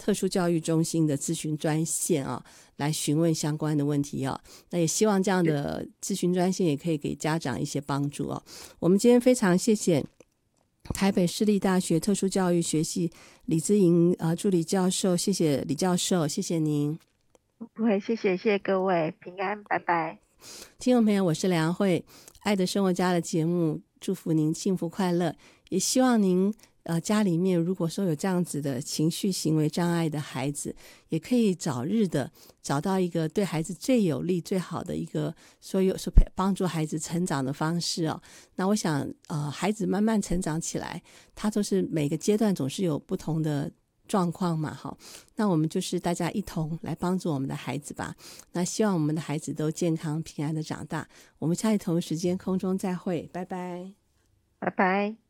特殊教育中心的咨询专线啊，来询问相关的问题啊。那也希望这样的咨询专线也可以给家长一些帮助啊。我们今天非常谢谢台北市立大学特殊教育学系李姿莹助理教授，谢谢李教授，谢谢您。 不会，谢谢各位，平安，拜拜。 听众朋友，我是梁慧，爱的生活家的节目，祝福您幸福快乐，也希望您家里面如果说有这样子的情绪行为障碍的孩子，也可以早日的找到一个对孩子最有利最好的一个所帮助孩子成长的方式哦。那我想孩子慢慢成长起来，他都是每个阶段总是有不同的状况嘛，好，那我们就是大家一同来帮助我们的孩子吧。那希望我们的孩子都健康平安的长大。我们下一同时间空中再会，拜拜， 拜拜。